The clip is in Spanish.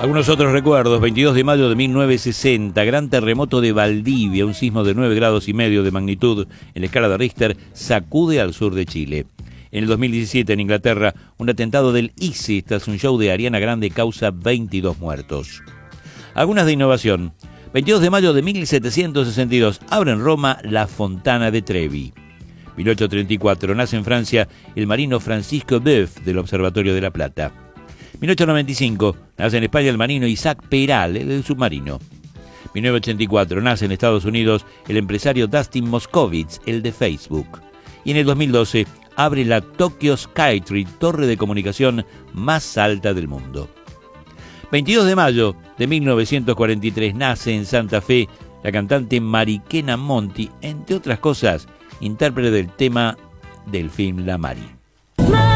Algunos otros recuerdos: 22 de mayo de 1960, gran terremoto de Valdivia, un sismo de 9,5 grados de magnitud en la escala de Richter sacude al sur de Chile. En el 2017, en Inglaterra, un atentado del ISIS tras un show de Ariana Grande causa 22 muertos. Algunas de innovación: 22 de mayo de 1762, abre en Roma la Fontana de Trevi. 1834, nace en Francia el marino Francisco Boeuf del Observatorio de La Plata. 1895, nace en España el marino Isaac Peral, el del submarino. 1984, nace en Estados Unidos el empresario Dustin Moskovitz, el de Facebook. Y en el 2012, abre la Tokyo Skytree, torre de comunicación más alta del mundo. 22 de mayo de 1943, nace en Santa Fe la cantante Mariquena Monti, entre otras cosas, intérprete del tema del film La Mari.